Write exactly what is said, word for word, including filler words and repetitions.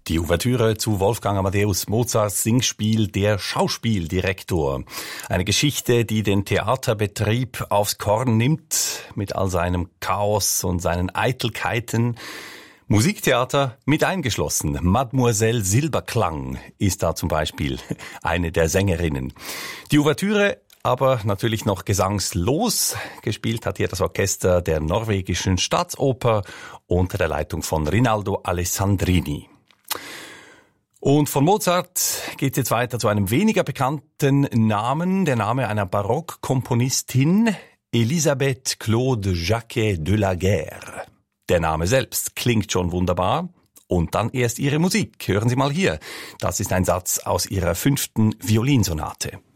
Die Ouvertüre zu Wolfgang Amadeus Mozarts Singspiel Der Schauspieldirektor. Eine Geschichte, die den Theaterbetrieb aufs Korn nimmt, mit all seinem Chaos und seinen Eitelkeiten. Musiktheater mit eingeschlossen. Mademoiselle Silberklang ist da zum Beispiel eine der Sängerinnen. Die Ouvertüre aber natürlich noch gesangslos. Gespielt hat hier das Orchester der norwegischen Staatsoper unter der Leitung von Rinaldo Alessandrini. Und von Mozart geht es jetzt weiter zu einem weniger bekannten Namen, der Name einer Barockkomponistin, Elisabeth Claude Jacquet de la Guerre. Der Name selbst klingt schon wunderbar und dann erst ihre Musik. Hören Sie mal hier. Das ist ein Satz aus ihrer fünften Violinsonate.